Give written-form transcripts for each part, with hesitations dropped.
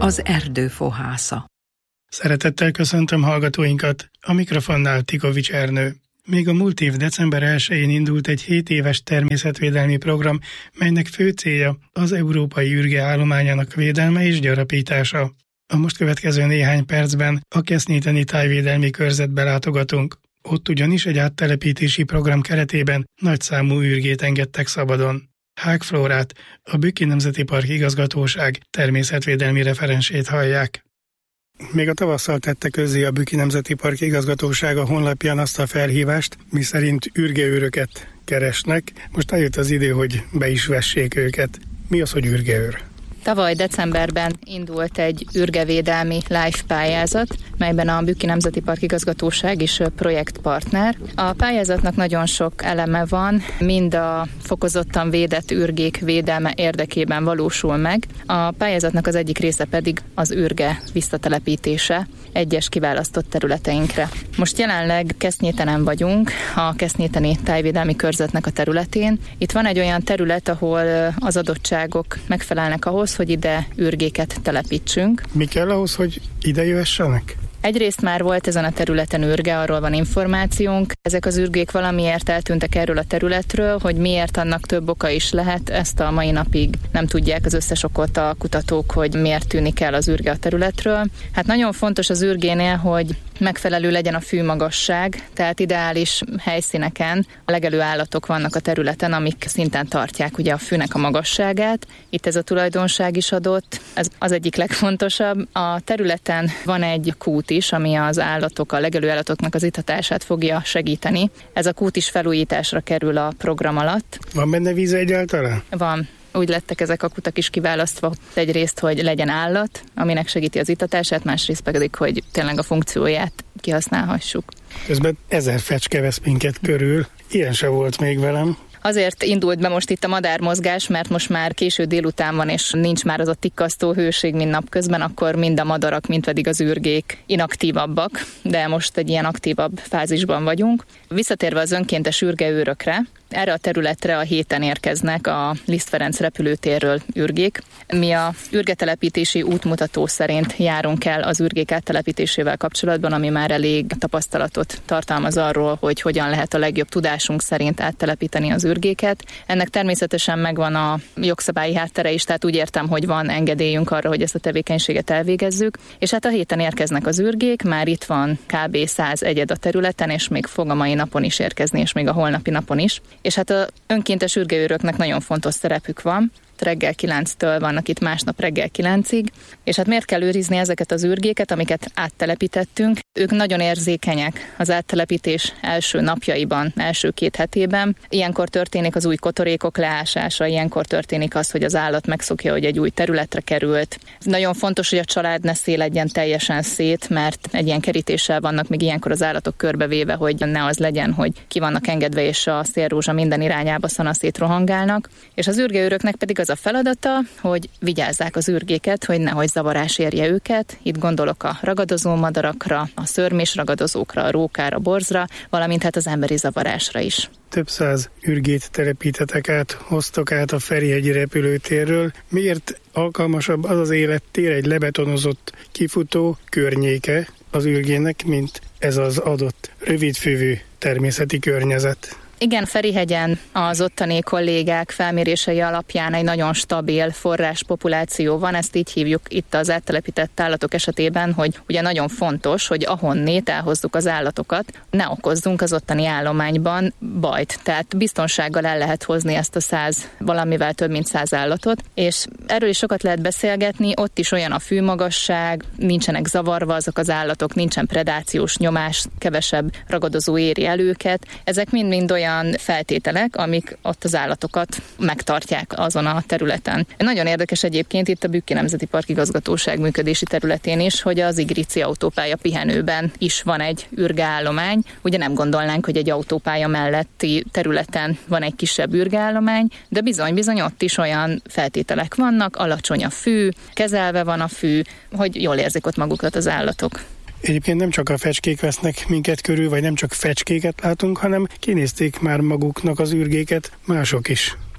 az erdő fohásza. Szeretettel köszöntöm hallgatóinkat, a mikrofonnál Tikovics Ernő. Még a múlt év december 1-én indult egy 7 éves természetvédelmi program, melynek fő célja az európai ürge állományának védelme és gyarapítása. A most következő néhány percben a Kesznyéteni Tájvédelmi Körzetbe látogatunk. Ott ugyanis egy áttelepítési program keretében nagyszámú ürgét engedtek szabadon. Hák Flórát, a Bükki Nemzeti Park Igazgatóság természetvédelmi referensét hallják. Még a tavasszal tette közzé a Bükki Nemzeti Park Igazgatósága honlapján azt a felhívást, miszerint ürgeőröket keresnek. Most eljött az idő, hogy be is vessék őket. Mi az, hogy ürgeőr? Tavaly decemberben indult egy ürgevédelmi live pályázat, melyben a Bükki Nemzeti Park Igazgatóság is projektpartner. A pályázatnak nagyon sok eleme van, mind a fokozottan védett ürgék védelme érdekében valósul meg. A pályázatnak az egyik része pedig az ürge visszatelepítése egyes kiválasztott területeinkre. Most jelenleg Kesznyétenen vagyunk, a Kesznyéteni Tájvédelmi Körzetnek a területén. Itt van egy olyan terület, ahol az adottságok megfelelnek ahhoz, hogy ide ürgéket telepítsünk. Mi kell ahhoz, hogy ide jöhessenek? Egyrészt már volt ezen a területen ürge, arról van információnk. Ezek az ürgék valamiért eltűntek erről a területről, hogy miért, annak több oka is lehet. Ezt a mai napig nem tudják az összes okot a kutatók, hogy miért tűnik el az ürge a területről. Hát nagyon fontos az ürgénél, hogy megfelelő legyen a fűmagasság, tehát ideális helyszíneken a legelő állatok vannak a területen, amik szinten tartják ugye a fűnek a magasságát. Itt ez a tulajdonság is adott, ez az egyik legfontosabb. A területen van egy kút is, ami az állatok, a legelő állatoknak az ittatását fogja segíteni. Ez a kút is felújításra kerül a program alatt. Van benne víz egyáltalán? Van. Úgy lettek ezek a kutak is kiválasztva, egyrészt, hogy legyen állat, aminek segíti az ittatását, másrészt pedig, hogy tényleg a funkcióját kihasználhassuk. Közben 1000 fecske vesz minket körül, ilyen se volt még velem. Azért indult be most itt a madármozgás, mert most már késő délután van, és nincs már az a tikkasztó hőség, mint napközben, akkor mind a madarak, mind pedig az ürgék inaktívabbak, de most egy ilyen aktívabb fázisban vagyunk. Visszatérve az önkéntes ürgeőrökre, erre a területre a héten érkeznek a Liszt Ferenc repülőtérről ürgék. Mi a ürgetelepítési útmutató szerint járunk el az ürgék áttelepítésével kapcsolatban, ami már elég tapasztalatot tartalmaz arról, hogy hogyan lehet a legjobb tudásunk szerint áttelepíteni az ürgéket. Ennek természetesen megvan a jogszabályi háttere is, tehát úgy értem, hogy van engedélyünk arra, hogy ezt a tevékenységet elvégezzük. És hát a héten érkeznek az ürgék, már itt van kb. 100 egyed a területen, és még fog a mai napon is érkezni, és még a holnapi napon is. És hát az önkéntes ürgeőröknek nagyon fontos szerepük van. Reggel 9-től vannak itt másnap reggel 9-ig, és hát miért kell őrizni ezeket az ürgéket, amiket áttelepítettünk? Ők nagyon érzékenyek az áttelepítés első napjaiban, első 2 hetében. Ilyenkor történik az új kotorékok leásása, ilyenkor történik az, hogy az állat megszokja, hogy egy új területre került. Nagyon fontos, hogy a család ne széledjen teljesen szét, mert egy ilyen kerítéssel vannak még ilyenkor az állatok körbevéve, hogy ne az legyen, hogy ki vannak engedve, és a szélrózsa minden irányába szanaszét rohangálnak. És az ürgeőröknek pedig az a feladata, hogy vigyázzák az ürgéket, hogy nehogy zavarás érje őket. Itt gondolok a ragadozó madarakra, a szörmés ragadozókra, a rókára, borzra, valamint hát az emberi zavarásra is. Több 100 ürgét telepítetek át, hoztok át a Ferihegyi repülőtérről. Miért alkalmasabb az az élettér, egy lebetonozott kifutó környéke az ürgének, mint ez az adott rövidfűvű természeti környezet? Igen, Ferihegyen az ottani kollégák felmérései alapján egy nagyon stabil forráspopuláció van, ezt így hívjuk itt az áttelepített állatok esetében, hogy ugye nagyon fontos, hogy ahonnét elhozzuk az állatokat, ne okozzunk az ottani állományban bajt. Tehát biztonsággal el lehet hozni ezt a 100, valamivel több mint 100 állatot, és erről is sokat lehet beszélgetni, ott is olyan a fűmagasság, nincsenek zavarva azok az állatok, nincsen predációs nyomás, kevesebb ragadozó éri el őket. Ezek mind-mind olyan feltételek, amik ott az állatokat megtartják azon a területen. Nagyon érdekes egyébként itt a Bükki Nemzeti Park Igazgatóság működési területén is, hogy az Igrici autópálya pihenőben is van egy ürgeállomány. Ugye nem gondolnánk, hogy egy autópálya melletti területen van egy kisebb ürgeállomány, de bizony ott is olyan feltételek vannak, alacsony a fű, kezelve van a fű, hogy jól érzik ott magukat az állatok. Egyébként nem csak a fecskék vesznek minket körül, vagy nem csak fecskéket látunk, hanem kinézték már maguknak az ürgéket mások is.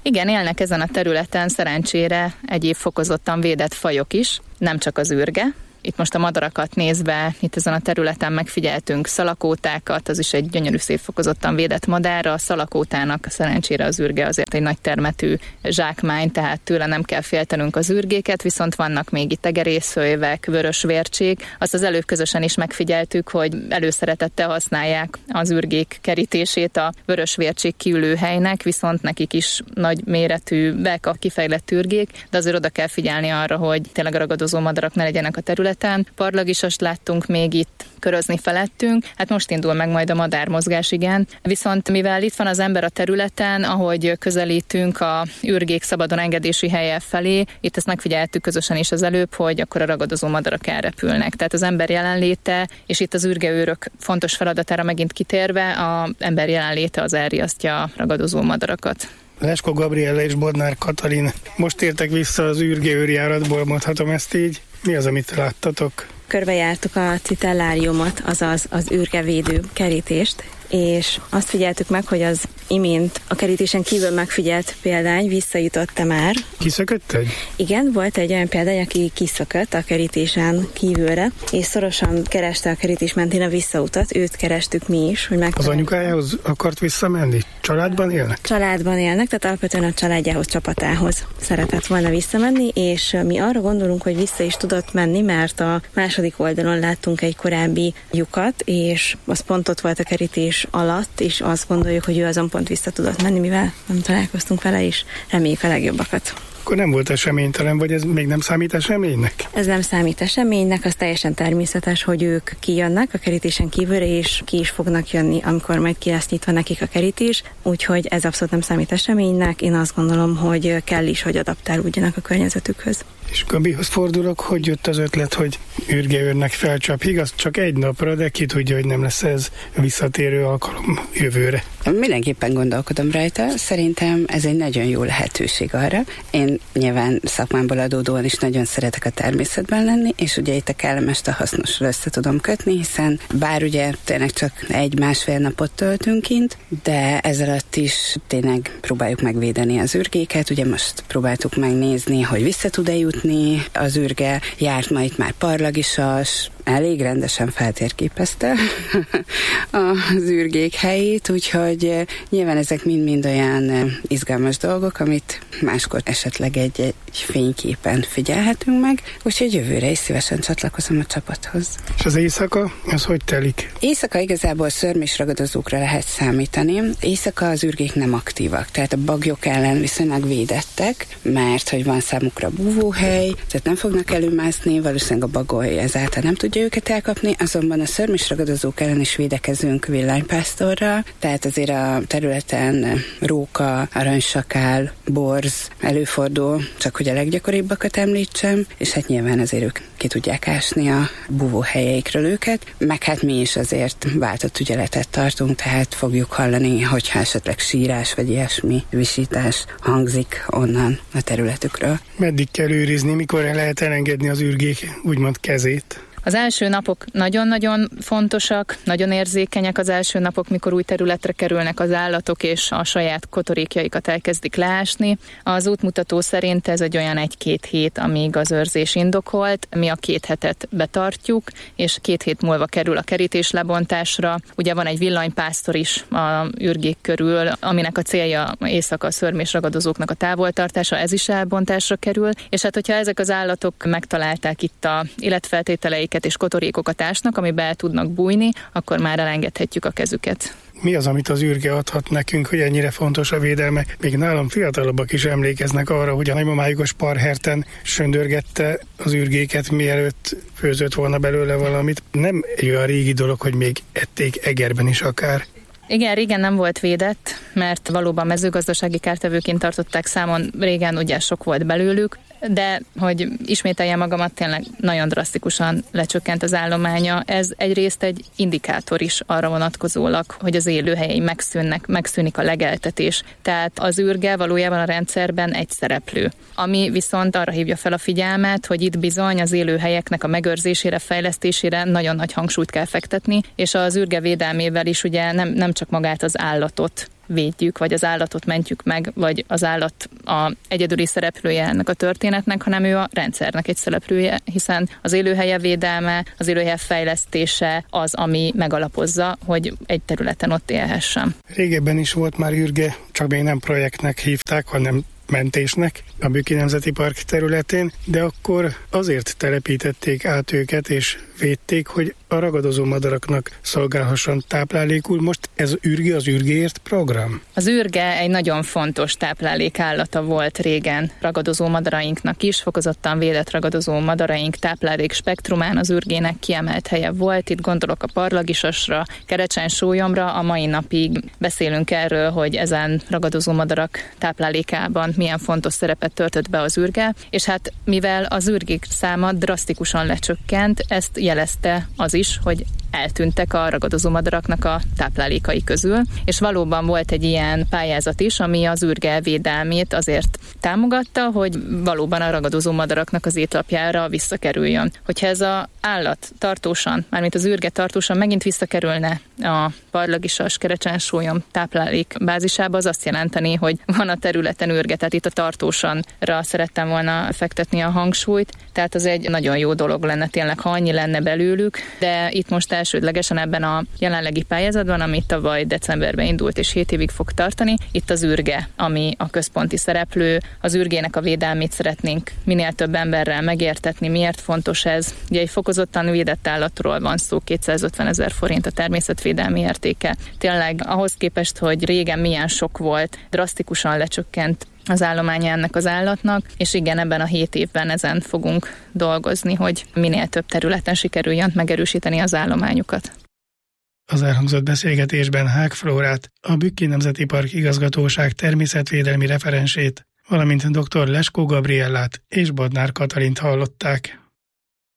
Igen, élnek ezen a területen szerencsére egyéb fokozottan védett fajok is, nem csak az ürge. Itt most a madarakat nézve, itt ezen a területen megfigyeltünk szalakótákat, az is egy gyönyörű szép fokozottan védett madár. A szalakótának szerencsére az ürge azért egy nagy termetű zsákmány, tehát tőle nem kell féltenünk az ürgéket, viszont vannak még itt egerészhölyvek, vörösvércsék. Azt az előbb közösen is megfigyeltük, hogy előszeretettel használják az ürgék kerítését a vörösvércsék kiülőhelynek, viszont nekik is nagy méretű, kifejlett ürgék, de azért oda kell figyelni arra, hogy tényleg a ragadozó madarak ne legyenek a területen. Parlagisast láttunk még itt körözni felettünk, hát most indul meg majd a madármozgás, igen. Viszont mivel itt van az ember a területen, ahogy közelítünk a ürgék szabadon engedési helye felé, itt ezt megfigyeltük közösen is az előbb, hogy akkor a ragadozó madarak elrepülnek. Tehát az ember jelenléte, és itt az ürgeőrök fontos feladatára megint kitérve, az ember jelenléte az elriasztja a ragadozó madarakat. Leskó Gabriella és Bodnár Katalin most értek vissza az ürgeőrjáratból, mondhatom ezt így. Mi az, amit láttatok? Körbejártuk a citelláriumot, azaz az ürgevédő kerítést, és azt figyeltük meg, hogy az imént a kerítésen kívül megfigyelt példány visszajutott-e már. Kiszökött egy? Igen, volt egy olyan példány, aki kiszökött a kerítésen kívülre, és szorosan kereste a kerítés mentén a visszautat, őt kerestük mi is. Hogy az anyukájához akart visszamenni? Családban élnek? Családban élnek, tehát alapvetően a családjához, csapatához szeretett volna visszamenni, és mi arra gondolunk, hogy vissza is tudott menni, mert a második oldalon láttunk egy korábbi lyukat, és az pont ott volt a kerítés alatt, és azt gondoljuk, hogy ő azon pont vissza tudott menni, mivel nem találkoztunk vele, és reméljük a legjobbakat. Akkor nem volt eseménytelen, vagy ez még nem számít eseménynek? Ez nem számít eseménynek, az teljesen természetes, hogy ők kijönnek a kerítésen kívülre, és ki is fognak jönni, amikor majd ki lesz nyitva nekik a kerítés, úgyhogy ez abszolút nem számít eseménynek. Én azt gondolom, hogy kell is, hogy adaptálódjanak a környezetükhöz. És Gabihoz fordulok, hogy jött az ötlet, hogy ürgeőrnek felcsap. Igaz, csak egy napra, de ki tudja, hogy nem lesz ez visszatérő alkalom jövőre. Mindenképpen gondolkodom rajta. Szerintem ez egy nagyon jó lehetőség arra. Én nyilván szakmámból adódóan is nagyon szeretek a természetben lenni, és ugye itt a kellemest a hasznosra össze tudom kötni, hiszen bár ugye tényleg csak 1-1,5 napot töltünk kint, de ez alatt is tényleg próbáljuk megvédeni az ürgéket. Ugye most próbáltuk megnézni, hogy vissza tud-e jutni az ürge, járt ma itt már parlagisas, elég rendesen feltérképezte az ürgék helyét, úgyhogy nyilván ezek mind-mind olyan izgalmas dolgok, amit máskor esetleg egy fényképen figyelhetünk meg, úgyhogy jövőre is szívesen csatlakozom a csapathoz. És az éjszaka, az hogy telik? Éjszaka igazából szörmés ragadozókra lehet számítani. Éjszaka az ürgék nem aktívak, tehát a baglyok ellen viszonylag védettek, mert hogy van számukra búvóhely, tehát nem fognak előmászni, valószínűleg a bagoly ezáltal nem tudja őket elkapni, azonban a szörmés ragadozók ellen is védekezünk villanypásztorral, tehát azért a területen róka, aranysakál, borz előfordul, csak hogy a leggyakoribbak említsem, és hát nyilván azért ők ki tudják ásni a búvóhelyeikről őket, meg hát mi is azért váltott ügyeletet tartunk, tehát fogjuk hallani, hogyha esetleg sírás vagy ilyesmi visítás hangzik onnan a területükről. Meddig kell őrizni, mikor lehet elengedni az ürgék úgymond kezét? Az első napok nagyon-nagyon fontosak, nagyon érzékenyek az első napok, mikor új területre kerülnek az állatok, és a saját kotorékjaikat elkezdik leásni. Az útmutató szerint ez egy olyan 1-2 hét, amíg az őrzés indokolt. Mi a 2 hetet betartjuk, és 2 hét múlva kerül a kerítés lebontásra. Ugye van egy villanypásztor is a ürgék körül, aminek a célja éjszaka a szörmés ragadozóknak a távoltartása, ez is elbontásra kerül. És hát, hogyha ezek az állatok megtalálták itt a életfeltételeik és kotorékokat ásnak, amiben el tudnak bújni, akkor már elengedhetjük a kezüket. Mi az, amit az ürge adhat nekünk, hogy ennyire fontos a védelme? Még nálam fiatalabbak is emlékeznek arra, hogy a nagymamájuk a sparherten söndörgette az ürgéket, mielőtt főzött volna belőle valamit. Nem egy olyan régi dolog, hogy még ették egerben is akár. Igen, régen nem volt védett, mert valóban mezőgazdasági kártevőként tartották számon, régen ugye sok volt belőlük, de hogy ismételjem magamat, tényleg nagyon drasztikusan lecsökkent az állománya. Ez egyrészt egy indikátor is arra vonatkozólag, hogy az élőhelyei megszűnik a legeltetés. Tehát az ürge valójában a rendszerben egy szereplő. Ami viszont arra hívja fel a figyelmet, hogy itt bizony az élőhelyeknek a megőrzésére, fejlesztésére nagyon nagy hangsúlyt kell fektetni, és az ürge védelmével is ugye nem csak magát az állatot védjük, vagy az állatot mentjük meg, vagy az állat a egyedüli szereplője ennek a történetnek, hanem ő a rendszernek egy szereplője, hiszen az élőhelye védelme, az élőhelye fejlesztése az, ami megalapozza, hogy egy területen ott élhessen. Régebben is volt már ürge, csak még nem projektnek hívták, hanem mentésnek a Bükki Nemzeti Park területén, de akkor azért telepítették át őket és védték, hogy a ragadozó madaraknak szolgálhasson táplálékul. Most ez ürge az ürgéért program? Az ürge egy nagyon fontos táplálékállata volt régen ragadozó madarainknak is, fokozottan védett ragadozó madaraink táplálék spektrumán az ürgének kiemelt helye volt. Itt gondolok a parlagisasra, kerecsen-sólyomra, a mai napig beszélünk erről, hogy ezen ragadozó madarak táplálékában milyen fontos szerepet töltött be az ürge, és hát mivel az ürgék száma drasztikusan lecsökkent, ezt jelezte az is, hogy eltűntek a ragadozó madaraknak a táplálékai közül, és valóban volt egy ilyen pályázat is, ami az ürge védelmét azért támogatta, hogy valóban a ragadozó madaraknak az étlapjára visszakerüljön. Hogyha ez az állat tartósan, mármint az ürge tartósan megint visszakerülne a parlagisas, kerecsen-sólyom táplálék bázisába, az azt jelenteni, hogy van a területen ürge, tehát itt a tartósanra szerettem volna fektetni a hangsúlyt, tehát az egy nagyon jó dolog lenne tényleg, ha annyi lenne belőlük, de itt most elsődlegesen ebben a jelenlegi pályázatban, ami tavaly decemberben indult és 7 évig fog tartani, itt az ürge, ami a központi szereplő, az ürgének a védelmét szeretnénk minél több emberrel megértetni, miért fontos ez. Ugye egy fokozottan védett állatról van szó, 250 000 forint a természetvédelmi értéke. Tényleg ahhoz képest, hogy régen milyen sok volt, drasztikusan lecsökkent az állománya ennek az állatnak, és igen, ebben a 7 évben ezen fogunk dolgozni, hogy minél több területen sikerüljön megerősíteni az állományukat. Az elhangzott beszélgetésben Hág Flórát, a Bükki Nemzeti Park Igazgatóság természetvédelmi referensét, valamint dr. Leskó Gabriellát és Bodnár Katalint hallották.